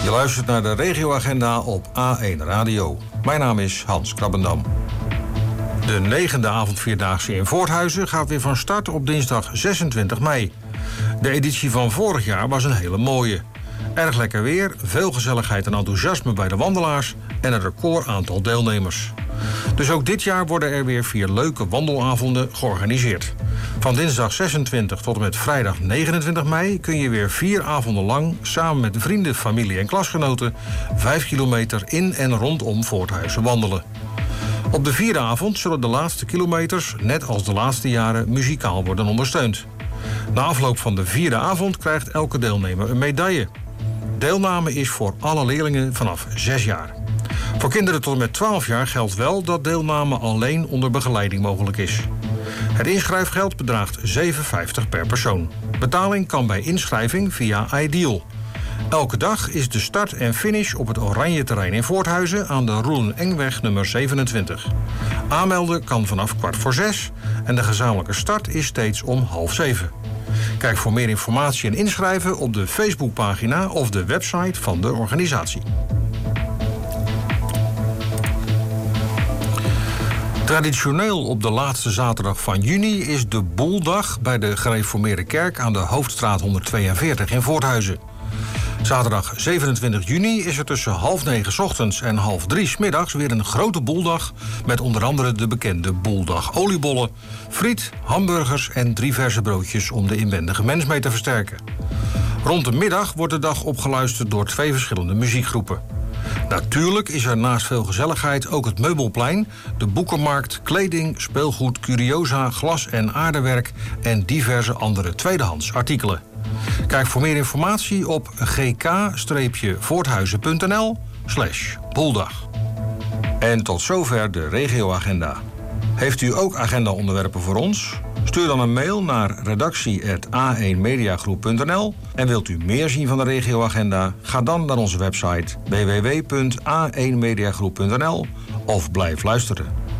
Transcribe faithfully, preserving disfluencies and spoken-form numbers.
Je luistert naar de regioagenda op A één Radio. Mijn naam is Hans Krabbendam. De negende avondvierdaagse in Voorthuizen gaat weer van start op dinsdag zesentwintig mei. De editie van vorig jaar was een hele mooie. Erg lekker weer, veel gezelligheid en enthousiasme bij de wandelaars en een record aantal deelnemers. Dus ook dit jaar worden er weer vier leuke wandelavonden georganiseerd. Van dinsdag zesentwintig tot en met vrijdag negenentwintig mei kun je weer vier avonden lang samen met vrienden, familie en klasgenoten vijf kilometer in en rondom Voorthuizen wandelen. Op de vierde avond zullen de laatste kilometers, net als de laatste jaren, muzikaal worden ondersteund. Na afloop van de vierde avond krijgt elke deelnemer een medaille. Deelname is voor alle leerlingen vanaf zes jaar. Voor kinderen tot en met twaalf jaar geldt wel dat deelname alleen onder begeleiding mogelijk is. Het inschrijfgeld bedraagt zeven euro vijftig per persoon. Betaling kan bij inschrijving via Ideal. Elke dag is de start en finish op het Oranje Terrein in Voorthuizen aan de Roelen-Engweg nummer zevenentwintig. Aanmelden kan vanaf kwart voor zes en de gezamenlijke start is steeds om half zeven. Kijk voor meer informatie en inschrijven op de Facebookpagina of de website van de organisatie. Traditioneel op de laatste zaterdag van juni is de Boeldag bij de Gereformeerde Kerk aan de Hoofdstraat honderdtweeënveertig in Voorthuizen. Zaterdag zevenentwintig juni is er tussen half negen 's ochtends en half drie 's middags weer een grote boeldag met onder andere de bekende boeldag oliebollen, friet, hamburgers en drie verse broodjes om de inwendige mens mee te versterken. Rond de middag wordt de dag opgeluisterd door twee verschillende muziekgroepen. Natuurlijk is er naast veel gezelligheid ook het meubelplein, de boekenmarkt, kleding, speelgoed, curiosa, glas en aardewerk en diverse andere tweedehands artikelen. Kijk voor meer informatie op gk-voorthuizen.nl slash boeldag. En tot zover de regioagenda. Heeft u ook agendaonderwerpen voor ons? Stuur dan een mail naar redactie apenstaartje a één mediagroep punt n l en wilt u meer zien van de regioagenda? Ga dan naar onze website w w w punt a één mediagroep punt n l of blijf luisteren.